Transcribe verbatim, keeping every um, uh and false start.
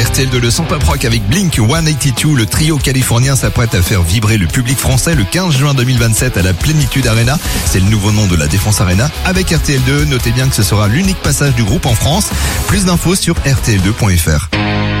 R T L deux, le son pop rock avec Blink cent quatre-vingt-douze. Le trio californien s'apprête à faire vibrer le public français le quinze juin deux mille vingt-sept à la Plénitude Arena. C'est le nouveau nom de la Défense Arena. Avec R T L deux, notez bien que ce sera l'unique passage du groupe en France. Plus d'infos sur R T L deux point F R.